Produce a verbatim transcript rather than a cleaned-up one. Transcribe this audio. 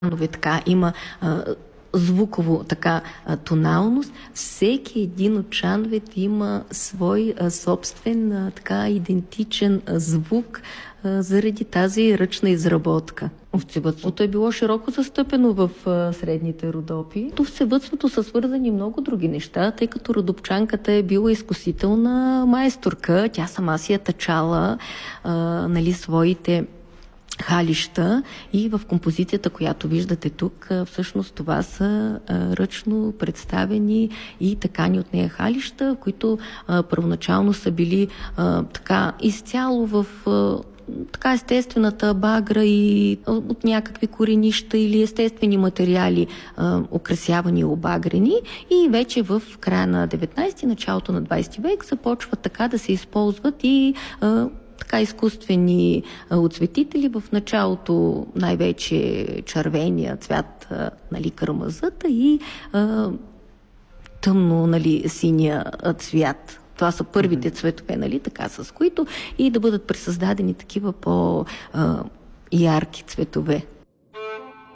така, има а, звуково така а, тоналност. Всеки един от чановете има свой а, собствен а, така идентичен а, звук а, заради тази ръчна изработка. Овцевъдството е било широко застъпено в а, средните Родопи. В овцевъдството са свързани много други неща, тъй като родопчанката е била изкусителна майсторка. Тя сама си е тъчала а, нали, своите халища и в композицията, която виждате тук, всъщност това са а, ръчно представени и такани от нея халища, които а, първоначално са били а, така изцяло в а, така естествената багра и от някакви коренища или естествени материали а, украсявани и обагрени, и вече в края на деветнайсети, началото на двайсети век започват така да се използват и а, така изкуствени а, оцветители. В началото най-вече червения цвят, а, нали, кърмазата и а, тъмно, нали, синия цвят. Това са първите цветове, нали, така, с които и да бъдат пресъздадени такива по-ярки цветове.